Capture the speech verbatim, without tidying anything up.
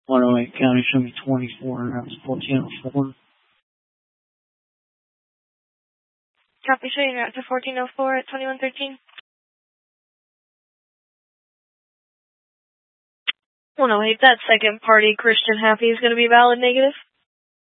one oh eight County, show me twenty-four, and that's fourteen oh four. Copy, showing route to fourteen oh four at twenty-one thirteen. one oh eight, that second party Christian Happy is going to be valid negative.